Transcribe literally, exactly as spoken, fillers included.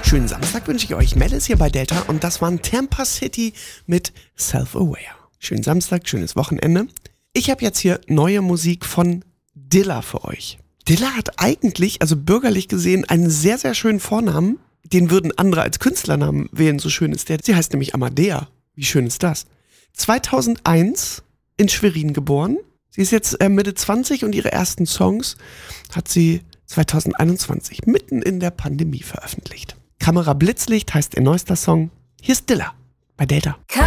Schönen Samstag wünsche ich euch. Mel ist hier bei Delta und das waren Tampa City mit Self-Aware. Schönen Samstag, schönes Wochenende. Ich habe jetzt hier neue Musik von Dilla für euch. Dilla hat eigentlich, also bürgerlich gesehen, einen sehr, sehr schönen Vornamen. Den würden andere als Künstlernamen wählen, so schön ist der. Sie heißt nämlich Amadea. Wie schön ist das? zweitausendeins in Schwerin geboren. Sie ist jetzt äh, Mitte zwanzig und ihre ersten Songs hat sie zweitausendeinundzwanzig mitten in der Pandemie veröffentlicht. Kamera Blitzlicht heißt ihr neuester Song. Hier ist Dilla bei Delta.